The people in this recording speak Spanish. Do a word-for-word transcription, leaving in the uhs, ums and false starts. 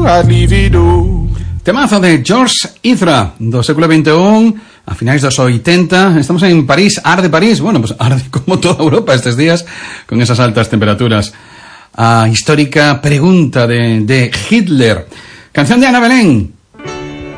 Temazo de George Ezra do século veintiuno, a finais dos oitenta. Estamos en París, arde París. Bueno, pues arde como toda Europa estes días, con esas altas temperaturas. A histórica pregunta de, de Hitler. Canción de Ana Belén.